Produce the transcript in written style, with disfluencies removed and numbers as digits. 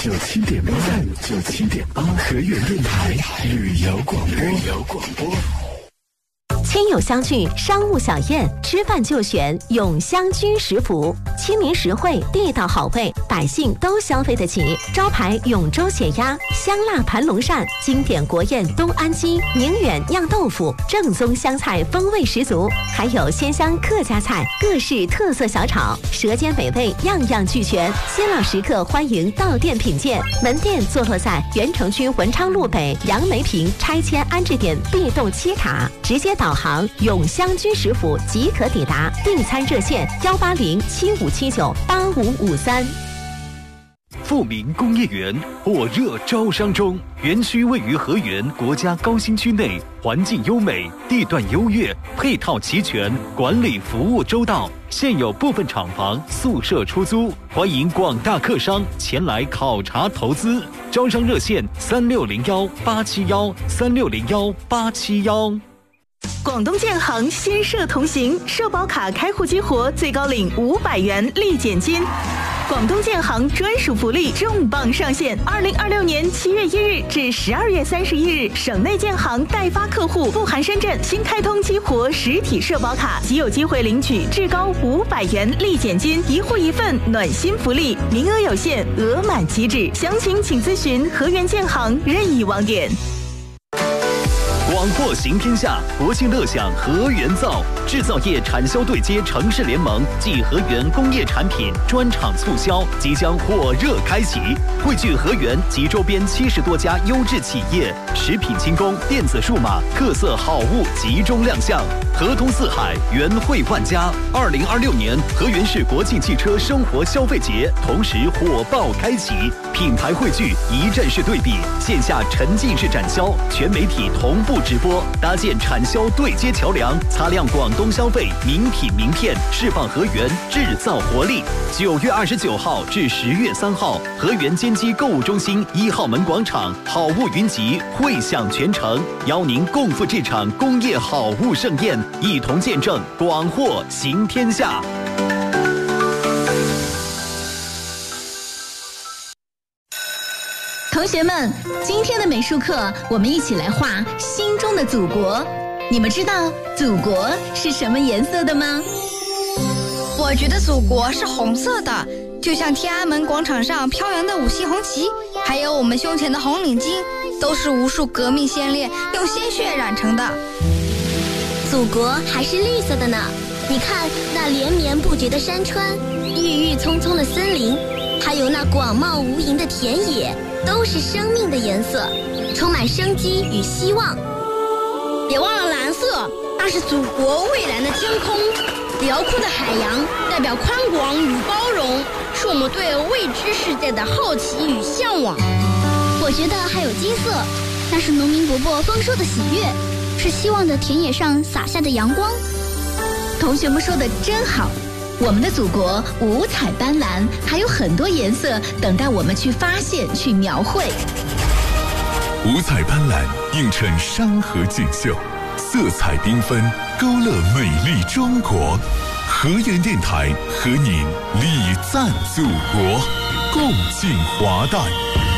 97.8 97.8河源电台旅游广播。 亲友相聚，商务小宴，吃饭就选永香居食府，亲民实惠，地道好味，百姓都消费得起。招牌永州血鸭、香辣盘龙鳝，经典国宴东安鸡、宁远酿豆腐，正宗湘菜风味十足，还有鲜香客家菜，各式特色小炒，舌尖美味，样样俱全。新老食客欢迎到店品鉴。门店坐落在原城区文昌路北杨梅坪拆迁安置点 B 栋7卡，直接导航永香居食府即可抵达。订餐热线18075798553。 富民工业园火热招商中，园区位于河源国家高新区内，环境优美，地段优越，配套齐全，管理服务周到。现有部分厂房、宿舍出租，欢迎广大客商前来考察投资。招商热线3601-871，3601-871。 广东建行新社同行，社保卡开户激活，最高领500元立减金。广东建行专属福利重磅上线！2026年7月1日至12月31日，省内建行代发客户不含深圳新开通激活实体社保卡，即有机会领取至高500元立减金，一户一份暖心福利，名额有限，额满即止。详情请咨询河源建行任意网点。 广货行天下，国庆乐享河源造，制造业产销对接城市联盟暨河源工业产品专场促销即将火热开启，汇聚河源及周边70多家优质企业，食品轻工、电子数码特色好物集中亮相，河通四海，源汇万家。2026年河源市国庆汽车生活消费节同时火爆开启，品牌汇聚，一站式对比，线下沉浸式展销，全媒体同步直播，搭建产销对接桥梁，擦亮广东消费名品名片，释放河源制造活力。9月29号至10月3号，河源坚基购物中心1号门广场，好物云集，汇享全城，邀您共赴这场工业好物盛宴，一同见证广货行天下。 同学们，今天的美术课，我们一起来画心中的祖国。你们知道祖国是什么颜色的吗？ 我觉得祖国是红色的，就像天安门广场上飘扬的5星红旗，还有我们胸前的红领巾，都是无数革命先烈用鲜血染成的。 祖国还是绿色的呢，你看那连绵不绝的山川，郁郁葱葱的森林，还有那广袤无垠的田野，都是生命的颜色，充满生机与希望。 别忘了蓝色，那是祖国蔚蓝的天空，辽阔的海洋代表宽广与包容，是我们对未知世界的好奇与向往。 我觉得还有金色，那是农民伯伯丰收的喜悦，是希望的田野上洒下的阳光。 同学们说的真好，我们的祖国五彩斑斓，还有很多颜色等待我们去发现、去描绘。 五彩斑斓映衬山河锦绣，色彩缤纷勾勒美丽中国。河源电台和您礼赞祖国，共进华诞。